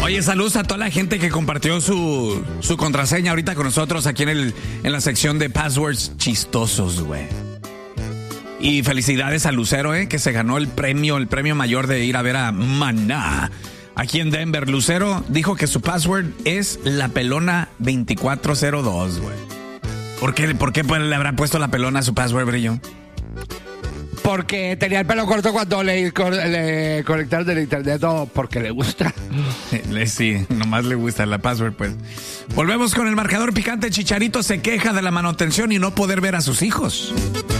Oye, saludos a toda la gente que compartió su contraseña ahorita con nosotros aquí en la sección de passwords chistosos, güey. Y felicidades a Lucero, que se ganó el premio mayor de ir a ver a Maná aquí en Denver. Lucero dijo que su password es la pelona 2402, güey. ¿Por qué pues, le habrá puesto la pelona a su password, Brillo? Porque tenía el pelo corto cuando le conectaron del internet, o porque le gusta. Sí, nomás le gusta la password, pues. Volvemos con el marcador picante. Chicharito se queja de la manutención y no poder ver a sus hijos.